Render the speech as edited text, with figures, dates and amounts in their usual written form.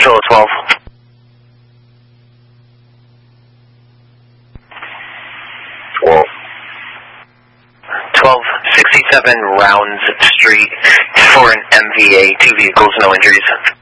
Control 12. Well, 1267 Rounds Street for an MVA, 2 vehicles, no injuries.